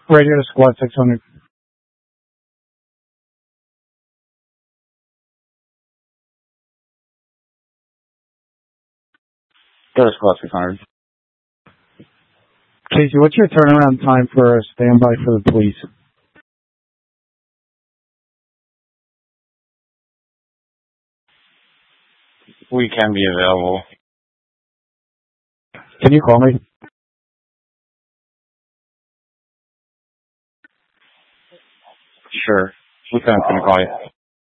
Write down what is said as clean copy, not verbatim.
Radio to squad 600. Go to squad 600. Casey, what's your turnaround time for a standby for the police? We can be available. Can you call me? Sure. Lieutenant's going to call you.